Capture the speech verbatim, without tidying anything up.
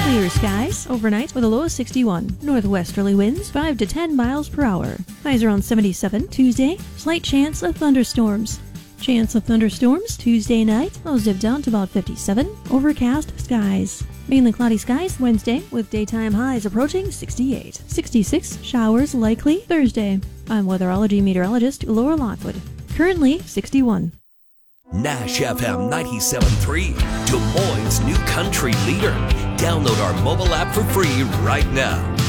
Clear skies overnight with a low of sixty-one. Northwesterly winds five to ten miles per hour. Highs around seventy-seven. Tuesday, slight chance of thunderstorms. Chance of thunderstorms Tuesday night. Lows dip down to about fifty-seven. Overcast skies. Mainly cloudy skies Wednesday with daytime highs approaching sixty-eight. sixty-six showers likely Thursday. I'm weatherology meteorologist Laura Lockwood. Currently sixty-one. Nash F M ninety-seven point three, Des Moines' new country leader. Download our mobile app for free right now.